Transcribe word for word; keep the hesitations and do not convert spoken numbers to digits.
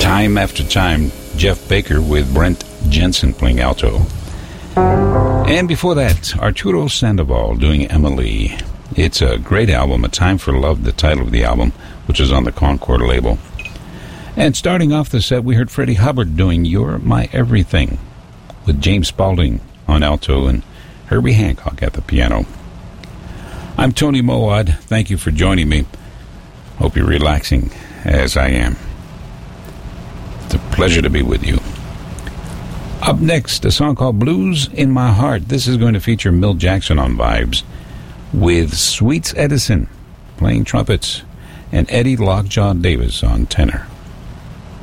Time After Time, Jeff Baker with Brent Jensen playing alto. And before that, Arturo Sandoval doing Emily. It's a great album, A Time for Love, the title of the album, which is on the Concord label. And starting off the set, we heard Freddie Hubbard doing You're My Everything, with James Spaulding on alto and Herbie Hancock at the piano. I'm Tony Moad. Thank you for joining me. Hope you're relaxing as I am. It's a pleasure to be with you. Up next, a song called Blues in My Heart. This is going to feature Milt Jackson on vibes, with Sweets Edison playing trumpets and Eddie Lockjaw Davis on tenor.